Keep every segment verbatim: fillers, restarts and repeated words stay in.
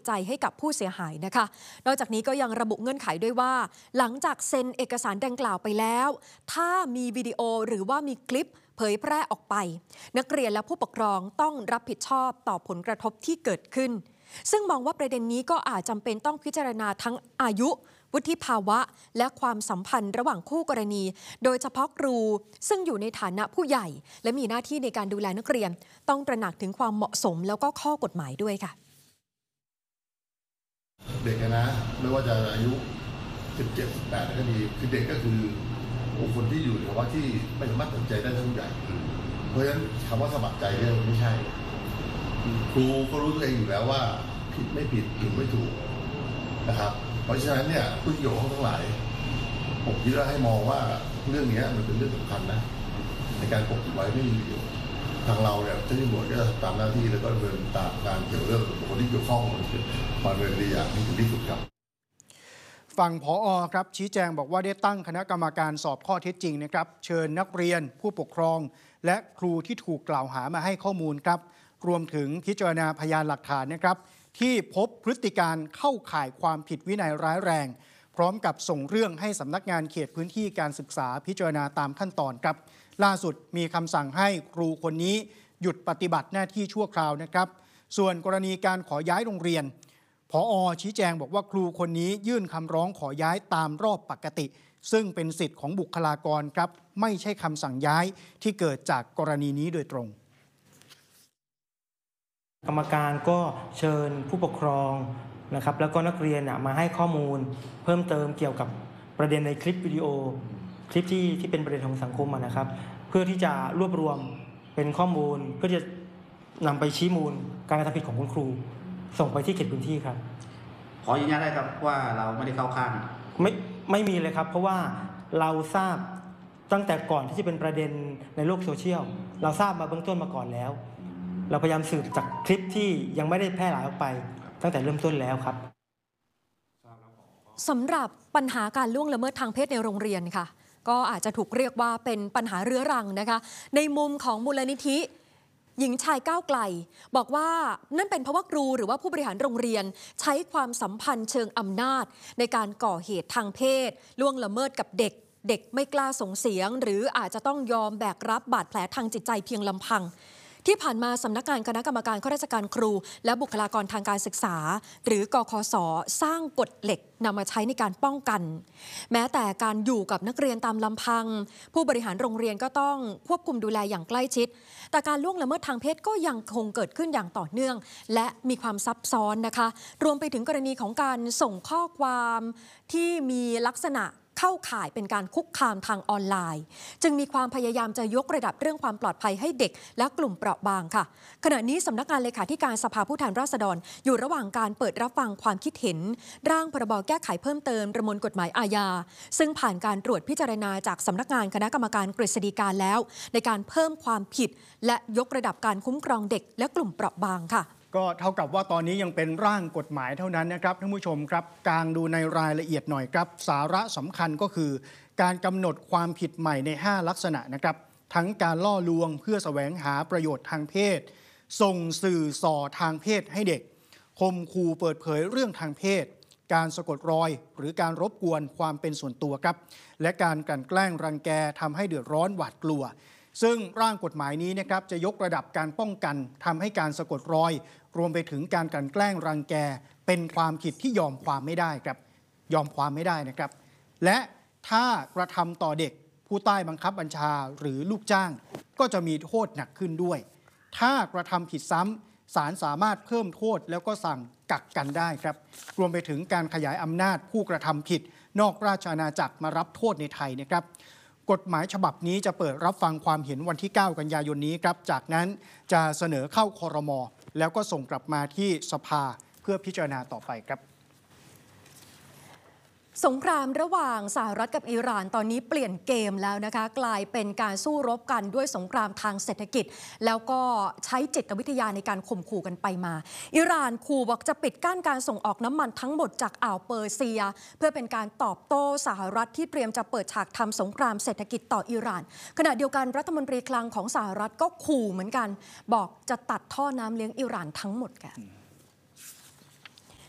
ใจให้กับผู้เสียหายนะคะนอกจากนี้ก็ยังระบุเงื่อนไขด้วยว่าหลังจากเซ็นเอกสารดังกล่าวไปแล้วถ้ามีวิดีโอหรือว่ามีคลิปเผยแพร่ออกไปนักเรียนและผู้ปกครองต้องรับผิดชอบต่อผลกระทบที่เกิดขึ้นซึ่งมองว่าประเด็นนี้ก็อาจจำเป็นต้องพิจารณาทั้งอายุวุฒิภาวะและความสัมพันธ์ระหว่างคู่กรณีโดยเฉพาะครูซึ่งอยู่ในฐานะผู้ใหญ่และมีหน้าที่ในการดูแลนักเรียนต้องตระหนักถึงความเหมาะสมแล้วก็ข้อกฎหมายด้วยค่ะเด็กนะไม่ว่าจะอายุสิบเจ็ด สิบแปดก็ดีคือเด็กก็คือคนที่อยู่ในภาวะที่ไม่สามารถตัดใจได้ทั้งผู้ใหญ่เพราะฉะนั้นคำว่าสมัครใจเนี่ยไม่ใช่ครูก็รู้ตัวเองอยู่แล้วว่าผิดไม่ผิดถูกไม่ถูกนะครับเพราะฉะนั้นเนี่ยผู้เกี่ยวข้องทั้งหลายผมคิดว่าให้มองว่าเรื่องนี้มันเป็นเรื่องสำคัญนะในการปกปิดไว้ไม่มีประโยชน์ทางเราเนี่ยเจ้าหน้าที่ตำรวจก็จะตามหน้าที่แล้วก็ดำเนินตามการเกี่ยวเรื่องบุคคลที่เกี่ยวข้องมาดำเนินคดีอย่างที่ถึงที่สุดครับฝั่งผอ.ครับชี้แจงบอกว่าได้ตั้งคณะกรรมการสอบข้อเท็จจริงนะครับเชิญนักเรียนผู้ปกครองและครูที่ถูกกล่าวหามาให้ข้อมูลครับรวมถึงพิจารณาพยานหลักฐานนะครับที่พบพฤติการเข้าข่ายความผิดวินัยร้ายแรงพร้อมกับส่งเรื่องให้สำนักงานเขตพื้นที่การศึกษาพิจารณาตามขั้นตอนครับล่าสุดมีคำสั่งให้ครูคนนี้หยุดปฏิบัติหน้าที่ชั่วคราวนะครับส่วนกรณีการขอย้ายโรงเรียนผอ.ชี้แจงบอกว่าครูคนนี้ยื่นคำร้องขอย้ายตามรอบปกติซึ่งเป็นสิทธิ์ของบุคลากรครับไม่ใช่คำสั่งย้ายที่เกิดจากกรณีนี้โดยตรงกรรมการก็เชิญผู้ปกครองนะครับแล้วก็นักเรียนมาให้ข้อมูลเพิ่มเติมเกี่ยวกับประเด็นในคลิปวิดีโอคลิปที่ที่เป็นประเด็นของสังคมนะครับเพื่อที่จะรวบรวมเป็นข้อมูลเพื่อจะนำไปชี้มูลการกระทำผิดของคุณครูส่งไปที่เขตพื้นที่ครับขอยืนยันได้ครับว่าเราไม่ได้เข้าข้างไม่ไม่มีเลยครับเพราะว่าเราทราบตั้งแต่ก่อนที่จะเป็นประเด็นในโลกโซเชียลเราทราบมาเบื้องต้นมาก่อนแล้วเราพยายามสืบจากคลิปที่ยังไม่ได้แพร่หลายออกไปตั้งแต่เริ่มต้นแล้วครับสำหรับปัญหาการล่วงละเมิดทางเพศในโรงเรียนค่ะก็อาจจะถูกเรียกว่าเป็นปัญหาเรื้อรังนะคะในมุมของมูลนิธิหญิงชายก้าวไกลบอกว่านั่นเป็นเพราะว่าครูหรือว่าผู้บริหารโรงเรียนใช้ความสัมพันธ์เชิงอำนาจในการก่อเหตุทางเพศล่วงละเมิดกับเด็กเด็กไม่กล้าส่งเสียงหรืออาจจะต้องยอมแบกรับบาดแผลทางจิตใจเพียงลำพังที่ผ่านมาสำนักงานคณะกรรมการข้าราชการครูและบุคลากรทางการศึกษาหรือกคส.สร้างกฎเหล็กนำมาใช้ในการป้องกันแม้แต่การอยู่กับนักเรียนตามลำพังผู้บริหารโรงเรียนก็ต้องควบคุมดูแลอย่างใกล้ชิดแต่การล่วงละเมิดทางเพศก็ยังคงเกิดขึ้นอย่างต่อเนื่องและมีความซับซ้อนนะคะรวมไปถึงกรณีของการส่งข้อความที่มีลักษณะเข้าข่ายเป็นการคุกคามทางออนไลน์จึงมีความพยายามจะยกระดับเรื่องความปลอดภัยให้เด็กและกลุ่มเปราะบางค่ะขณะนี้สำนักงานเลขาธิการสภาผู้แทนราษฎรอยู่ระหว่างการเปิดรับฟังความคิดเห็นร่างพรบแก้ไขเพิ่มเติมประมวลกฎหมายอาญาซึ่งผ่านการตรวจพิจารณาจากสำนักงานคณะกรรมการกฤษฎีกาแล้วในการเพิ่มความผิดและยกระดับการคุ้มครองเด็กและกลุ่มเปราะบางค่ะก็เท่ากับว่าตอนนี้ยังเป็นร่างกฎหมายเท่านั้นนะครับท่านผู้ชมครับกางดูในรายละเอียดหน่อยครับสาระสำคัญก็คือการกำหนดความผิดใหม่ในห้าลักษณะนะครับทั้งการล่อลวงเพื่อแสวงหาประโยชน์ทางเพศส่งสื่อส่อทางเพศให้เด็กข่มขู่เปิดเผยเรื่องทางเพศการสะกดรอยหรือการรบกวนความเป็นส่วนตัวครับและการกลั่นแกล้งรังแกทำให้เดือดร้อนหวาดกลัวซึ่งร่างกฎหมายนี้นะครับจะยกระดับการป้องกันทำให้การสะกดรอยรวมไปถึงการกลั่นแกล้งรังแกเป็นความผิดที่ยอมความไม่ได้ครับยอมความไม่ได้นะครับและถ้ากระทำต่อเด็กผู้ใต้บังคับบัญชาหรือลูกจ้างก็จะมีโทษหนักขึ้นด้วยถ้ากระทำผิดซ้ำศาลสามารถเพิ่มโทษแล้วก็สั่งกักกันได้ครับรวมไปถึงการขยายอำนาจผู้กระทำผิดนอกราชอาณาจักรมารับโทษในไทยนะครับกฎหมายฉบับนี้จะเปิดรับฟังความเห็นวันที่เก้ากันยายนนี้ครับจากนั้นจะเสนอเข้าครม.แล้วก็ส่งกลับมาที่สภาเพื่อพิจารณาต่อไปครับสงครามระหว่างสหรัฐกับอิหร่านตอนนี้เปลี่ยนเกมแล้วนะคะกลายเป็นการสู้รบกันด้วยสงครามทางเศรษฐกิจแล้วก็ใช้จิตวิทยาในการข่มขู่กันไปมาอิหร่านขู่บอกจะปิดกั้นการส่งออกน้ำมันทั้งหมดจากอ่าวเปอร์เซียเพื่อเป็นการตอบโต้สหรัฐที่เตรียมจะเปิดฉากทำสงครามเศรษฐกิจต่ออิหร่านขณะเดียวกันรัฐมนตรีคลังของสหรัฐก็ขู่เหมือนกันบอกจะตัดท่อน้ำเลี้ยงอิหร่านทั้งหมดค่ะ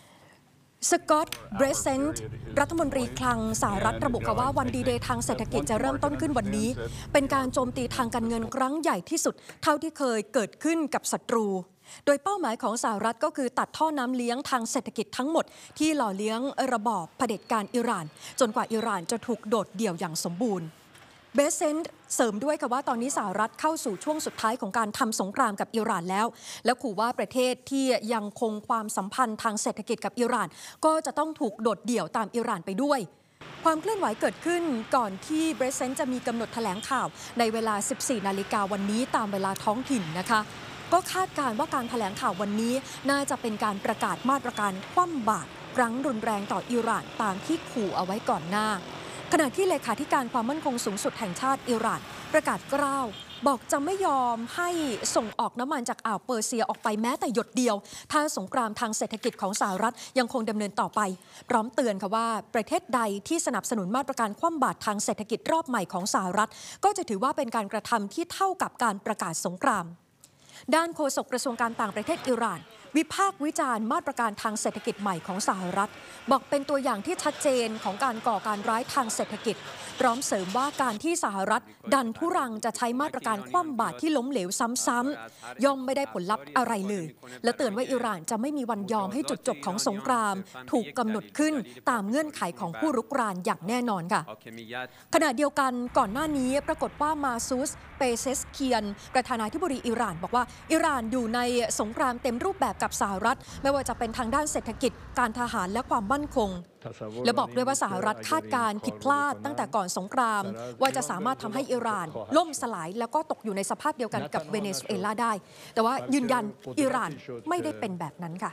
สกอตต์ เบรเซนต์ รัฐมนตรีคลังสหรัฐระบุว่าวันดีเดย์ทางเศรษฐกิจจะเริ่มต้นขึ้นวันนี้เป็นการโจมตีทางการเงินครั้งใหญ่ที่สุดเท่าที่เคยเกิดขึ้นกับศัตรูโดยเป้าหมายของสหรัฐก็คือตัดท่อน้ำเลี้ยงทางเศรษฐกิจทั้งหมดที่หล่อเลี้ยงระบอบเผด็จการอิหร่านจนกว่าอิหร่านจะถูกโดดเดี่ยวอย่างสมบูรณ์เบเซนต์เสริมด้วยค่ะว่าตอนนี้สหรัฐเข้าสู่ช่วงสุดท้ายของการทำสงครามกับอิหร่านแล้วและขู่ว่าประเทศที่ยังคงความสัมพันธ์ทางเศรษฐกิจกับอิหร่านก็จะต้องถูกโดดเดี่ยวตามอิหร่านไปด้วยความเคลื่อนไหวเกิดขึ้นก่อนที่เบรเซนต์จะมีกำหนดแถลงข่าวในเวลา สิบสี่นาฬิกาวันนี้ตามเวลาท้องถิ่นนะคะก็คาดการณ์ว่าการแถลงข่าววันนี้น่าจะเป็นการประกาศมาตรการคว่ำบาตรครั้งรุนแรงต่ออิหร่านตามที่ขู่เอาไว้ก่อนหน้าขณะที่เลขาธิการความมั่นคงสูงสุดแห่งชาติอิหร่านประกาศกล้าวบอกจะไม่ยอมให้ส่งออกน้ำมันจากอ่าวเปอร์เซียออกไปแม้แต่หยดเดียวถ้าสงครามทางเศรษฐกิจของสหรัฐยังคงดำเนินต่อไปพร้อมเตือนค่ะว่าประเทศใดที่สนับสนุนมาตรการคว่ำบาตรทางเศรษฐกิจรอบใหม่ของสหรัฐก็จะถือว่าเป็นการกระทำที่เท่ากับการประกาศสงครามด้านโฆษกกระทรวงการต่างประเทศอิหร่านวิพากษ์วิจารณ์มาตรการทางเศรษฐกิจใหม่ของสหรัฐบอกเป็นตัวอย่างที่ชัดเจนของการก่อการร้ายทางเศรษฐกิจพร้อมเสริมว่าการที่สหรัฐดันทุรังจะใช้มาตรการคว่ำบาตรที่ล้มเหลวซ้ำๆย่อมไม่ได้ผลลัพธ์อะไรเลยและเตือนว่าอิหร่านจะไม่มีวันยอมให้จุดจบของสงครามถูกกำหนดขึ้นตามเงื่อนไขของผู้รุกรานอย่างแน่นอนค่ะขณะเดียวกันก่อนหน้านี้ปรากฏว่ามาซูส เปเซสเคียนประธานาธิบดีอิหร่านบอกว่าอิหร่านอยู่ในสงครามเต็มรูปแบบกับสหรัฐไม่ว่าจะเป็นทางด้านเศรษฐกิจการทหารและความมั่นคงและบอกด้วยว่าสหรัฐคาดการผิดพลาดตั้งแต่ก่อนสงครามว่าจะสามารถทำให้อิหร่านล่มสลายแล้วก็ตกอยู่ในสภาพเดียวกันกับเวเนซุเอลาได้แต่ว่ายืนยันอิหร่านไม่ได้เป็นแบบนั้นค่ะ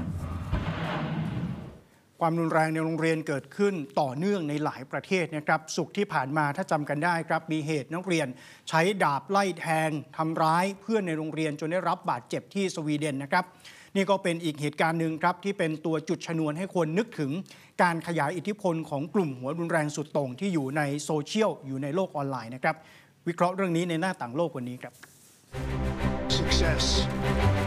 ความรุนแรงในโรงเรียนเกิดขึ้นต่อเนื่องในหลายประเทศนะครับศุกร์ที่ผ่านมาถ้าจำกันได้ครับมีเหตุนักเรียนใช้ดาบไล่แทงทำร้ายเพื่อนในโรงเรียนจนได้รับบาดเจ็บที่สวีเดนนะครับนี่ก็เป็นอีกเหตุการณ์หนึ่งครับที่เป็นตัวจุดชนวนให้คนนึกถึงการขยายอิทธิพลของกลุ่มหัวรุนแรงสุดโต่งที่อยู่ในโซเชียลอยู่ในโลกออนไลน์นะครับวิเคราะห์เรื่องนี้ในหน้าต่างโลกวันนี้ครับ